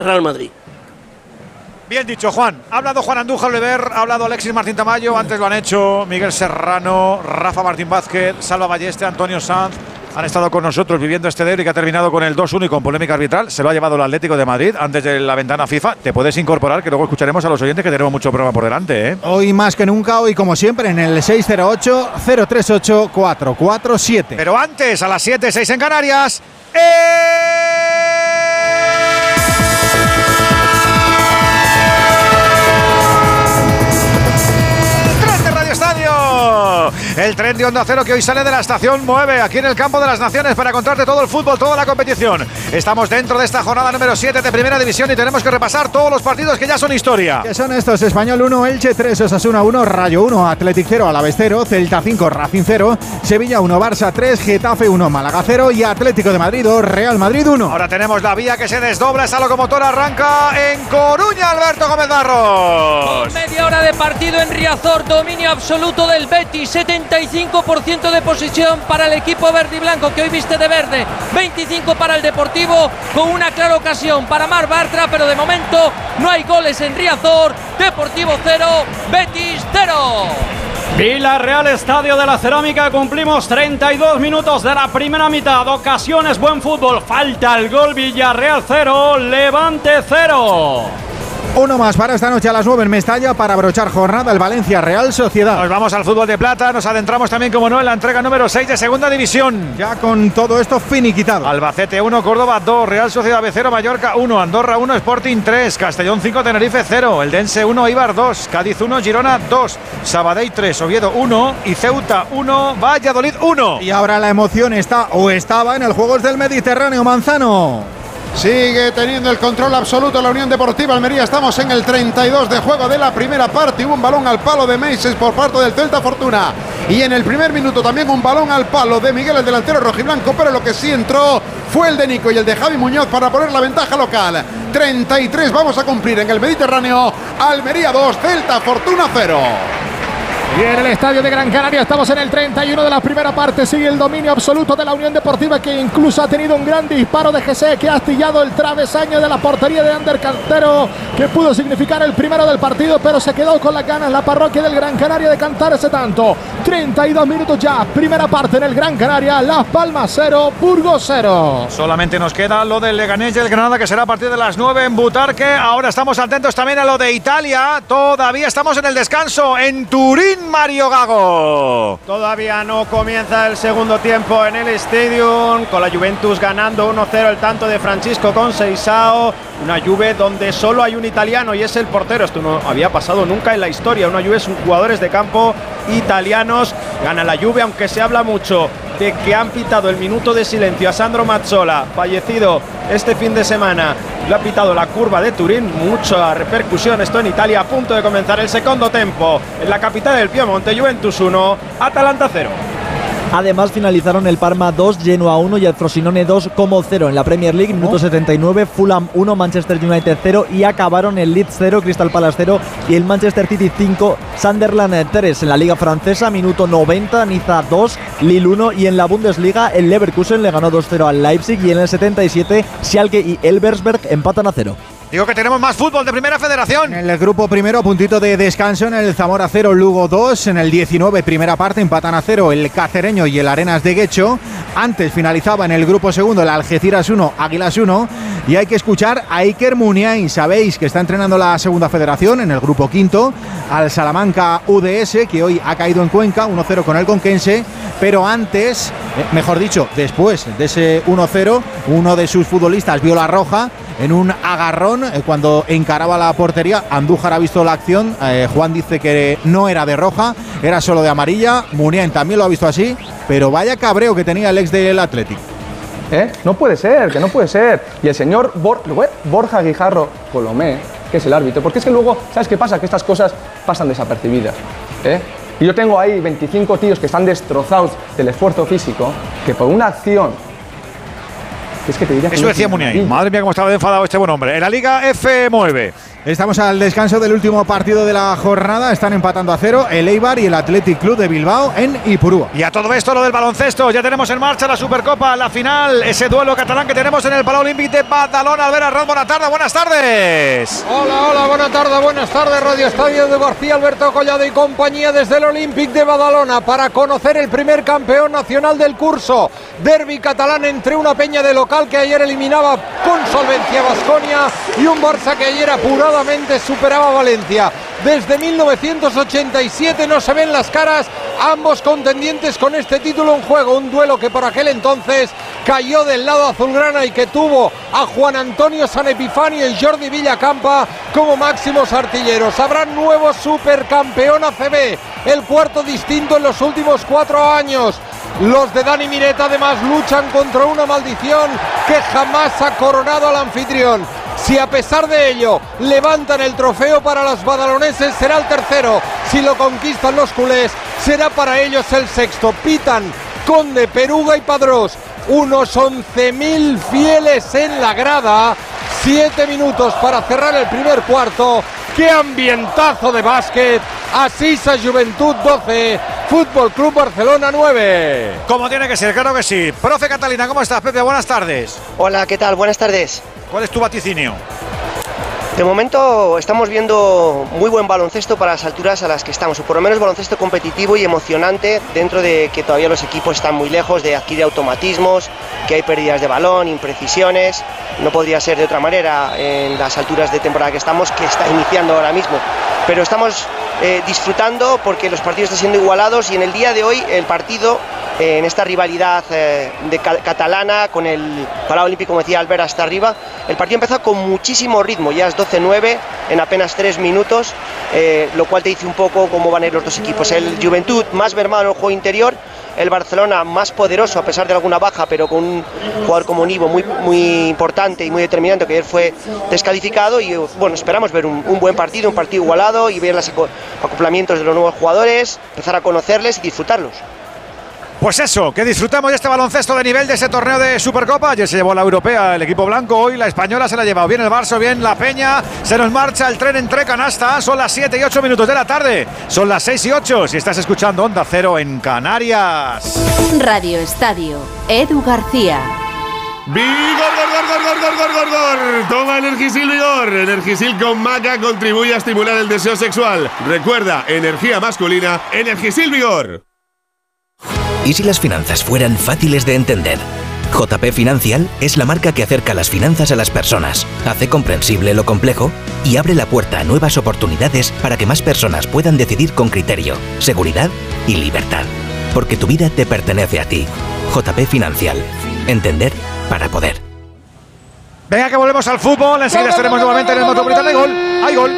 Real Madrid. Bien dicho, Juan. Ha hablado Juan Andújar Oliver, ha hablado Alexis Martín Tamayo, antes lo han hecho Miguel Serrano, Rafa Martín Vázquez, Salva Balleste, Antonio Sanz. Han estado con nosotros viviendo este derbi que ha terminado con el 2-1 y con polémica arbitral. Se lo ha llevado el Atlético de Madrid antes de la ventana FIFA. Te puedes incorporar, que luego escucharemos a los oyentes que tenemos mucho programa por delante, ¿eh? Hoy más que nunca, hoy como siempre en el 608-038-447. Pero antes, a las 7:06 en Canarias. El tren de Onda Cero que hoy sale de la estación 9 aquí en el Campo de las Naciones para contarte todo el fútbol, toda la competición. Estamos dentro de esta jornada número 7 de Primera División y tenemos que repasar todos los partidos que ya son historia. ¿Qué son estos? Español 1, Elche 3, Osasuna 1, Rayo 1, Athletic 0, Alavés 0, Celta 5, Racing 0, Sevilla 1, Barça 3, Getafe 1, Málaga 0 y Atlético de Madrid 2, Real Madrid 1. Ahora tenemos la vía que se desdobla, esa locomotora arranca en Coruña, Alberto Gómez Barros. Con media hora de partido en Riazor, dominio absoluto del Betis, 75% de posesión para el equipo verde y blanco que hoy viste de verde, 25 para el Deportivo, con una clara ocasión para Marc Bartra, pero de momento no hay goles en Riazor. Deportivo 0, Betis 0. Villarreal, Estadio de la Cerámica. Cumplimos 32 minutos de la primera mitad. Ocasiones, buen fútbol. Falta el gol. Villarreal 0, Levante 0. Uno más para esta noche a las 9 en Mestalla para abrochar jornada el Valencia Real Sociedad. Nos vamos al fútbol de plata, nos adentramos también, como no, en la entrega número 6 de Segunda División. Ya con todo esto finiquitado. Albacete 1, Córdoba 2, Real Sociedad B 0, Mallorca 1, Andorra 1, Sporting 3, Castellón 5, Tenerife 0, Eldense 1, Eibar 2, Cádiz 1, Girona 2, Sabadell 3, Oviedo 1 y Ceuta 1, Valladolid 1. Y ahora la emoción está o estaba en el Juegos del Mediterráneo, Manzano. Sigue teniendo el control absoluto la Unión Deportiva Almería. Estamos en el 32 de juego de la primera parte. Hubo un balón al palo de Meises por parte del Celta Fortuna. Y en el primer minuto también un balón al palo de Miguel, el delantero rojiblanco. Pero lo que sí entró fue el de Nico y el de Javi Muñoz para poner la ventaja local. 33 vamos a cumplir en el Mediterráneo. Almería 2, Celta Fortuna 0. Y en el estadio de Gran Canaria estamos en el 31 de la primera parte. Sigue el dominio absoluto de la Unión Deportiva, que incluso ha tenido un gran disparo de Jesse, que ha astillado el travesaño de la portería de Ander Cantero, que pudo significar el primero del partido, pero se quedó con las ganas la parroquia del Gran Canaria de cantar ese tanto. 32 minutos ya, primera parte en el Gran Canaria. Las Palmas 0, Burgos 0. Solamente nos queda lo del Leganés y el Granada, que será a partir de las 9 en Butarque. Ahora estamos atentos también a lo de Italia. Todavía estamos en el descanso en Turín. Mario Gago. Todavía no comienza el segundo tiempo en el Stadium, con la Juventus ganando 1-0, el tanto de Francisco Conceição. Una Juve donde solo hay un italiano y es el portero. Esto no había pasado nunca en la historia. Una Juve son jugadores de campo italianos. Gana la Juve, aunque se habla mucho de que han pitado el minuto de silencio a Sandro Mazzola, fallecido este fin de semana. Le ha pitado la curva de Turín. Mucha repercusión esto en Italia. A punto de comenzar el segundo tempo en la capital del Piemonte. Juventus 1, Atalanta 0. Además finalizaron el Parma 2, Genoa 1 y el Frosinone 2 como 0 en la Premier League. Minuto 79, Fulham 1, Manchester United 0 y acabaron el Leeds 0, Crystal Palace 0 y el Manchester City 5, Sunderland 3. En la Liga Francesa, minuto 90, Niza 2, Lille 1 y en la Bundesliga el Leverkusen le ganó 2-0 al Leipzig y en el 77 Schalke y Elversberg empatan a 0. Digo que tenemos más fútbol de Primera Federación. En el grupo primero, puntito de descanso en el Zamora 0, Lugo 2. En el 19, primera parte, empatan a 0 el Cacereño y el Arenas de Guecho. Antes finalizaba en el grupo segundo el Algeciras 1, Águilas 1. Y hay que escuchar a Iker Muniain. Sabéis que está entrenando la Segunda Federación en el grupo quinto. Al Salamanca UDS, que hoy ha caído en Cuenca, 1-0 con el Conquense. Pero antes, mejor dicho, después de ese 1-0, uno de sus futbolistas vio la roja en un agarrón cuando encaraba la portería. Andújar ha visto la acción. Juan dice que no era de roja, era solo de amarilla. Muniain también lo ha visto así, pero vaya cabreo que tenía el ex del Athletic. No puede ser, que no puede ser. Y el señor Borja Guijarro Colomé, que es el árbitro, porque es que luego, ¿sabes qué pasa? Que estas cosas pasan desapercibidas. Y yo tengo ahí 25 tíos que están destrozados del esfuerzo físico, que por una acción... Es que te diría que eso decía Muniain. Madre mía, cómo estaba enfadado este buen hombre. En la Liga F9. Estamos al descanso del último partido de la jornada. Están empatando a 0 el Eibar y el Athletic Club de Bilbao en Ipurúa. Y a todo esto lo del baloncesto. Ya tenemos en marcha la Supercopa, la final, ese duelo catalán que tenemos en el Palau Olímpic de Badalona. Albert Arranz, buenas tardes. Hola, buenas tardes, Radio Estadio de García, Alberto Collado y compañía desde el Olímpic de Badalona para conocer el primer campeón nacional del curso. Derbi catalán entre una peña de local que ayer eliminaba con solvencia a Baskonia y un Barça que ayer apuradamente superaba a Valencia. Desde 1987 no se ven las caras ambos contendientes con este título en juego. Un duelo que por aquel entonces cayó del lado azulgrana y que tuvo a Juan Antonio San Epifanio y Jordi Villacampa como máximos artilleros. Habrá nuevo supercampeón ACB, el cuarto distinto en los últimos 4 años. Los de Dani Mireta además luchan contra una maldición que jamás ha coronado al anfitrión. Si a pesar de ello levantan el trofeo para los badaloneses, será el tercero. Si lo conquistan los culés, será para ellos el sexto. Pitan Conde, Peruga y Padrós. Unos 11.000 fieles en la grada. 7 minutos para cerrar el primer cuarto. ¡Qué ambientazo de básquet! Asisa Juventud 12, Fútbol Club Barcelona 9. Como tiene que ser, claro que sí. Profe Catalina, ¿cómo estás, Pepe? Buenas tardes. Hola, ¿qué tal? Buenas tardes. ¿Cuál es tu vaticinio? De momento estamos viendo muy buen baloncesto para las alturas a las que estamos, o por lo menos baloncesto competitivo y emocionante, dentro de que todavía los equipos están muy lejos de adquirir automatismos, que hay pérdidas de balón, imprecisiones. No podría ser de otra manera en las alturas de temporada que estamos, que está iniciando ahora mismo. Pero estamos disfrutando porque los partidos están siendo igualados y en el día de hoy el partido, en esta rivalidad catalana con el Palau Olímpic, como decía Albert, hasta arriba, el partido empezó con muchísimo ritmo, ya es 12-9 en apenas 3 minutos, lo cual te dice un poco cómo van a ir los dos equipos. El Juventud más mermado en el juego interior, el Barcelona más poderoso a pesar de alguna baja, pero con un jugador como Nivo muy importante y muy determinante, que ayer fue descalificado. Y bueno, esperamos ver un buen partido, un partido igualado, y ver los acoplamientos de los nuevos jugadores, empezar a conocerles y disfrutarlos. Pues eso, que disfrutamos de este baloncesto de nivel de ese torneo de Supercopa. Ayer se llevó la europea el equipo blanco, hoy la española se la ha llevado. Bien el Barça, bien la Peña. Se nos marcha el tren entre canasta. Son las 7 y 8 minutos de la tarde. Son las 6 y 8 si estás escuchando Onda Cero en Canarias. Radio Estadio, Edu García. ¡Vigor, gor! Toma Energisil Vigor. Energisil con maca contribuye a estimular el deseo sexual. Recuerda, energía masculina, Energisil Vigor. ¿Y si las finanzas fueran fáciles de entender? JP Financial es la marca que acerca las finanzas a las personas, hace comprensible lo complejo y abre la puerta a nuevas oportunidades para que más personas puedan decidir con criterio, seguridad y libertad. Porque tu vida te pertenece a ti. JP Financial. Entender para poder. Venga, que volvemos al fútbol. Enseguida estaremos nuevamente en el Metropolitano. ¡Hay gol! ¡Hay gol!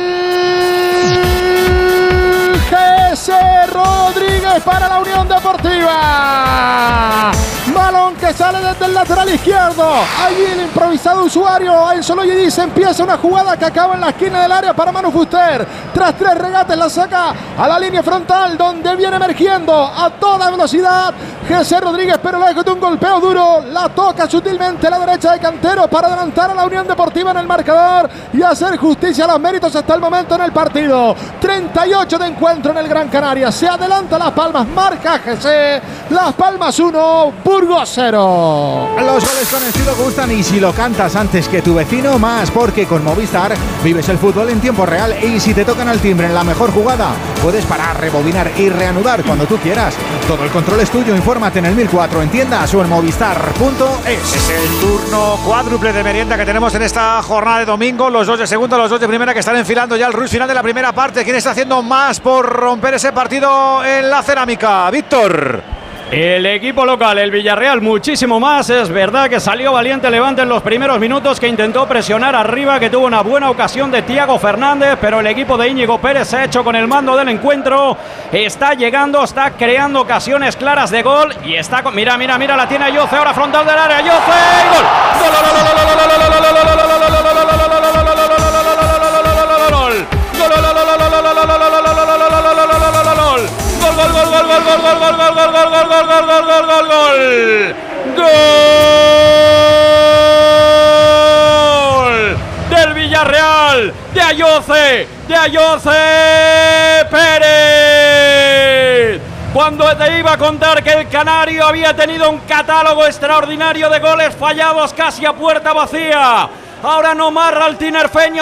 Jesse Rodríguez para la Unión Deportiva. Balón que sale desde el lateral izquierdo. Allí el improvisado usuario Enzo Loyi dice: empieza una jugada que acaba en la esquina del área para Manu Fuster. Tras 3 regates la saca a la línea frontal, donde viene emergiendo a toda velocidad Jesse Rodríguez, pero luego de un golpeo duro la toca sutilmente a la derecha de Cantero para adelantar a la Unión Deportiva en el marcador y hacer justicia a los méritos hasta el momento en el partido. 38 de encuentro en el Gran Canaria. Se adelanta Las Palmas, marca Jesse. Las Palmas 1, Burgos 0. Los goles con estilo gustan, y si lo cantas antes que tu vecino, más, porque con Movistar vives el fútbol en tiempo real, y si te tocan al timbre en la mejor jugada, puedes parar, rebobinar y reanudar cuando tú quieras. Todo el control es tuyo. Infórmate en el 1004 en tiendas o en movistar.es. Es el turno cuádruple de merienda que tenemos en esta jornada de domingo. Los dos de segunda, los dos de primera, que están enfilando ya el rush final de la primera parte. ¿Quién está haciendo más por romper ese partido en la cerámica? Víctor. El equipo local, el Villarreal, muchísimo más. Es verdad que salió valiente Levante en los primeros minutos, que intentó presionar arriba, que tuvo una buena ocasión de Thiago Fernández, pero el equipo de Íñigo Pérez se ha hecho con el mando del encuentro. Está llegando, está creando ocasiones claras de gol y está con... Mira, la tiene Ayoce, ahora frontal del área, Ayoce, gol. Gol del Villarreal. Villarreal, de Ayoce Pérez. Cuando te iba a contar que el canario había tenido un catálogo extraordinario de goles fallados casi a puerta vacía. Ahora no marra el tinerfeño.